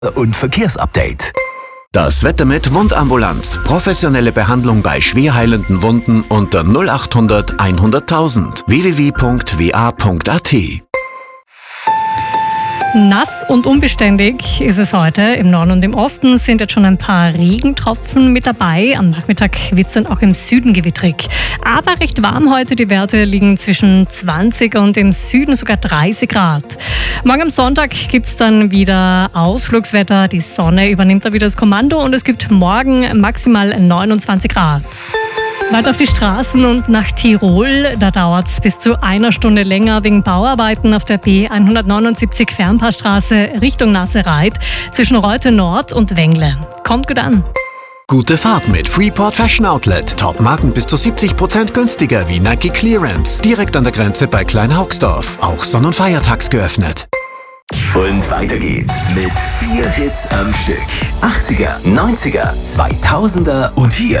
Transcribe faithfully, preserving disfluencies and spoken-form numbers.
und Verkehrsupdate. Das Wetter mit Wundambulanz. Professionelle Behandlung bei schwerheilenden Wunden unter null acht hundert hunderttausend. w w w punkt w a punkt a t. Nass und unbeständig ist es heute. Im Norden und im Osten sind jetzt schon ein paar Regentropfen mit dabei. Am Nachmittag wird es dann auch im Süden gewittrig. Aber recht warm heute. Die Werte liegen zwischen zwanzig und im Süden sogar dreißig Grad. Morgen am Sonntag gibt es dann wieder Ausflugswetter. Die Sonne übernimmt da wieder das Kommando und es gibt morgen maximal neunundzwanzig Grad. Weiter auf die Straßen und nach Tirol. Da dauert es bis zu einer Stunde länger wegen Bauarbeiten auf der B hundertneunundsiebzig Fernpassstraße Richtung Nassereit zwischen Reute Nord und Wengle. Kommt gut an. Gute Fahrt mit Freeport Fashion Outlet. Top-Marken bis zu siebzig Prozent günstiger wie Nike Clearance. Direkt an der Grenze bei Kleinhaugsdorf. Auch Sonn- und Feiertags geöffnet. Und weiter geht's mit vier Hits am Stück. achtziger, neunziger, zweitausender und hier